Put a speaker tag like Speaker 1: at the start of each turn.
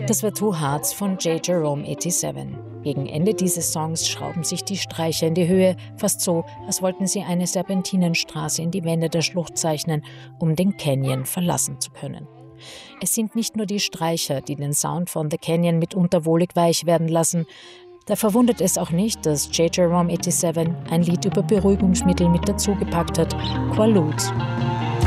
Speaker 1: Das war Two Hearts von J. Jerome 87. Gegen Ende dieses Songs schrauben sich die Streicher in die Höhe, fast so, als wollten sie eine Serpentinenstraße in die Wände der Schlucht zeichnen, um den Canyon verlassen zu können. Es sind nicht nur die Streicher, die den Sound von The Canyon mitunter wohlig weich werden lassen. Da verwundert es auch nicht, dass J. Jerome 87 ein Lied über Beruhigungsmittel mit dazugepackt hat, Quaaludes.